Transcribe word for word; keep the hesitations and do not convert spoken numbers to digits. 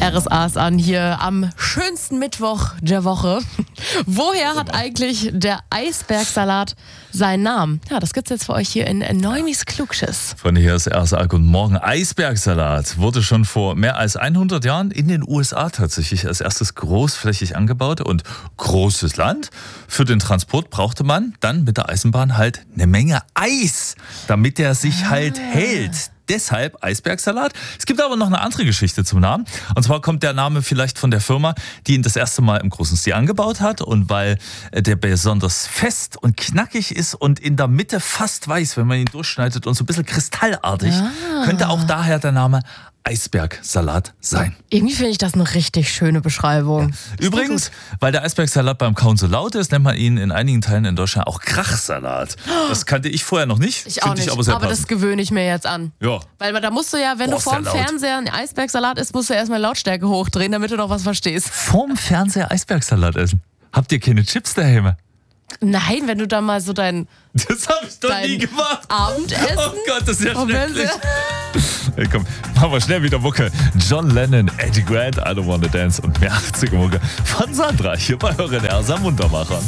R S A ist an hier am schönsten Mittwoch der Woche. Woher hat eigentlich der Eisbergsalat seinen Namen? Ja, das gibt's jetzt für euch hier in Neumis Klugschiss. Von hier ist R S A, guten Morgen. Eisbergsalat wurde schon vor mehr als hundert Jahren in den U S A tatsächlich als erstes großflächig angebaut und großes Land. Für den Transport brauchte man dann mit der Eisenbahn halt eine Menge Eis, damit er sich halt hält. Deshalb Eisbergsalat. Es gibt aber noch eine andere Geschichte zum Namen. Und zwar kommt der Name vielleicht von der Firma, die ihn das erste Mal im großen Stil angebaut hat. Und weil der besonders fest und knackig ist und in der Mitte fast weiß, wenn man ihn durchschneidet und so ein bisschen kristallartig, ah. könnte auch daher der Name Eisbergsalat sein. Irgendwie finde ich das eine richtig schöne Beschreibung. Ja. Übrigens, weil der Eisbergsalat beim Kauen so laut ist, nennt man ihn in einigen Teilen in Deutschland auch Krachsalat. Das kannte ich vorher noch nicht. Ich auch nicht, ich aber, sehr aber das gewöhne ich mir jetzt an. Ja. Weil da musst du ja, wenn Boah, du vorm Fernseher einen Eisbergsalat isst, musst du erstmal Lautstärke hochdrehen, damit du noch was verstehst. Vorm Fernseher Eisbergsalat essen? Habt ihr keine Chips daheim? Nein, wenn du dann mal so dein Das habe ich doch nie gemacht. Abendessen. Oh Gott, das ist ja schrecklich. Hey, komm, machen wir schnell wieder Mucke. John Lennon, Eddie Grant, I Don't Wanna Dance und mehr achtzig Mucke von Sandra hier bei euren R S A Muntermachern.